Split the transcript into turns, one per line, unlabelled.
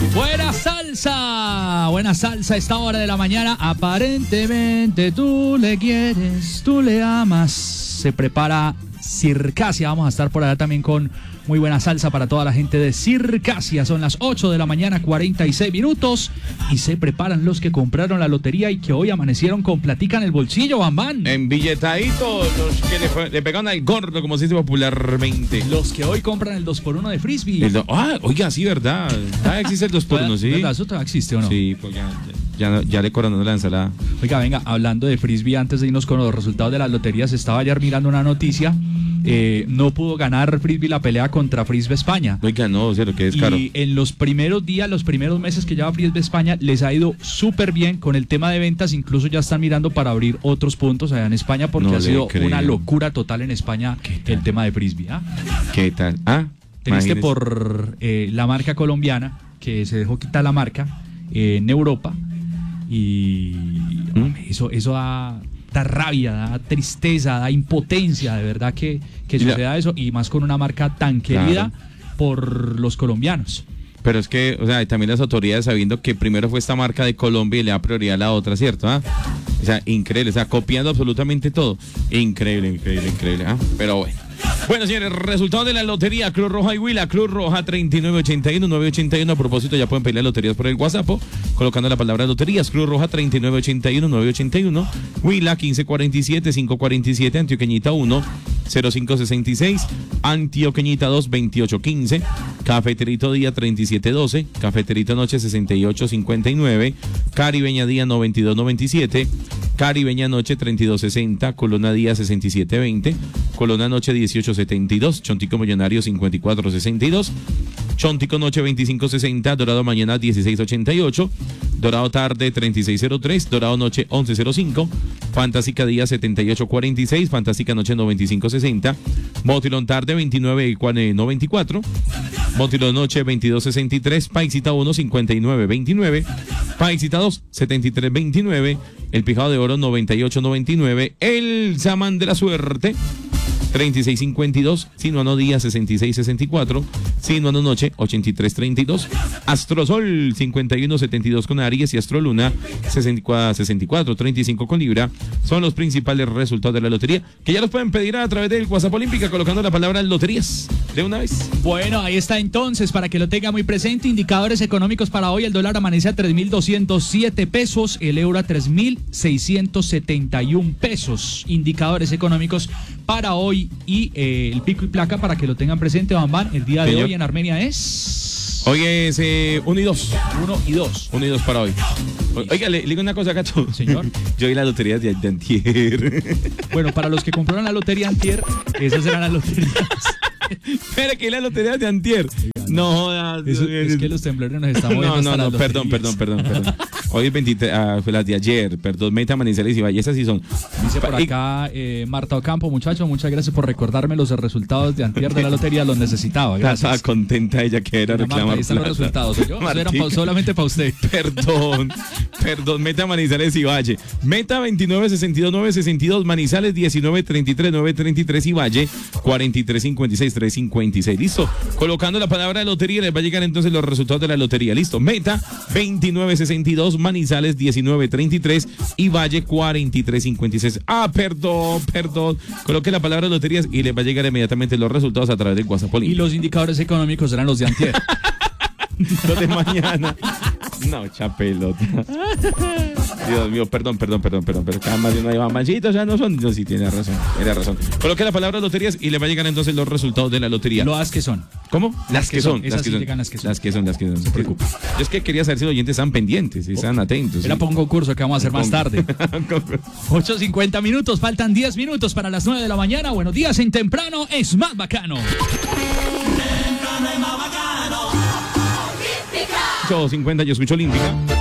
Buena salsa a esta hora de la mañana. Aparentemente tú le quieres, tú le amas. Se prepara Circasia. Vamos a estar por allá también con muy buena salsa para toda la gente de Circasia. Son las 8 de la mañana, 46 minutos. Y se preparan los que compraron la lotería y que hoy amanecieron con platica en el bolsillo, Bambán.
En billetaditos, los que le pegaron al gordo, como se dice popularmente.
Los que hoy compran el 2x1 de Frisbee.
Oiga, sí, ¿verdad? Ya existe el 2x1, ¿sí?
¿Verdad? ¿Eso todavía existe o no?
Sí, pues ya le coronaron la ensalada.
Oiga, venga, hablando de Frisbee, antes de irnos con los resultados de las loterías, estaba ayer mirando una noticia. No pudo ganar Frisbee la pelea contra Frisbee España.
Oiga, no, cierto, que es caro.
Y en los primeros días, los primeros meses que lleva Frisbee España, les ha ido súper bien con el tema de ventas. Incluso ya están mirando para abrir otros puntos allá en España porque
No
ha sido
creo.
una locura total en España el tema de Frisbee.
¿Qué tal?
Triste
imagínese.
por la marca colombiana, que se dejó quitar la marca en Europa. Y eso da rabia, da tristeza, da impotencia, de verdad que suceda eso, y más con una marca tan querida por los colombianos.
Pero es que, o sea, también las autoridades sabiendo que primero fue esta marca de Colombia y le da prioridad a la otra, ¿cierto? O sea, increíble, o sea, copiando absolutamente todo. Increíble. Pero bueno. Bueno, señores, resultados de la lotería Cruz Roja y Huila. Cruz Roja 3981-981. A propósito, ya pueden pedir loterías por el WhatsApp, colocando la palabra loterías. Cruz Roja 3981-981. Huila 1547-547. Antioqueñita 1 0566. Antioqueñita 2 2815. Cafeterito Día 3712. Cafeterito Noche 6859. Caribeña Día 9297. Caribeña Noche 3260. Colona Día 6720. Colona Noche 1872. Chontico Millonario 5462. Chontico Noche 2560. Dorado Mañana 1688. Dorado Tarde 3603. Dorado Noche 1105. Fantástica Día 7846. Fantástica Noche 9560. Motilón Tarde 2994. Motilón Noche 2263. Paisita 1 5929. Paisita 2 7329. El Pijado de Oro 9899. El Samán de la Suerte 3652, Sinuano Día 6664, Sinuano Noche 8332, Astrosol 5172 con Aries y Astroluna 6435 con Libra. Son los principales resultados de la lotería, que ya los pueden pedir a través del WhatsApp Olímpica colocando la palabra loterías de una vez.
Bueno, ahí está entonces, para que lo tenga muy presente. Indicadores económicos para hoy: el dólar amanece a 3.207 pesos, el euro a 3.671 pesos. Indicadores económicos para hoy. Y el pico y placa, para que lo tengan presente, Bambán, el día de hoy en Armenia es...
Hoy es 1 y 2.
1 y 2.
1 y 2 para hoy. Oiga, le digo una cosa, Cacho.
Señor.
Yo vi la lotería de antier.
Bueno, para los que compraron la lotería antier, esas eran las loterías.
Espera, que la lotería de antier. No jodas.
Es que los temblores nos están moviendo.
No, perdón. Hoy es 23, fue las de ayer, perdón, Meta, Manizales y Valle, esas sí son.
Dice por acá Marta Ocampo, muchacho, muchas gracias por recordarme los resultados de antier de la lotería, los necesitaba, gracias.
Estaba contenta ella que era reclamar.
Marta, ahí están los resultados, ¿yo? Eso era solamente para usted.
Perdón, Meta, Manizales y Valle. Meta 29-62-962, Manizales 19-33-933 y Valle 43-56-356. Listo, colocando la palabra lotería les va a llegar entonces los resultados de la lotería. Listo, Meta 29-62, Manizales 19-33 y Valle 43-56. Perdón. Coloque la palabra loterías y les va a llegar inmediatamente los resultados a través del WhatsApp.
Y los indicadores económicos eran los de antier.
Los de mañana. No, chapelota. Dios mío, perdón. Pero cada más de uno lleva manchitos, ya no son. No, sí, tiene razón. Coloque la palabra loterías y le va a llegar entonces los resultados de la lotería.
Las que son.
¿Cómo? Las que son.
Las que son.
No se preocupe. Yo es que quería saber si los oyentes están pendientes, si están atentos.
Era para un concurso que vamos a hacer más tarde. 8:50 minutos, faltan 10 minutos para las 9 de la mañana. Buenos días, en temprano es más bacano.
8:50, yo escucho Olímpica.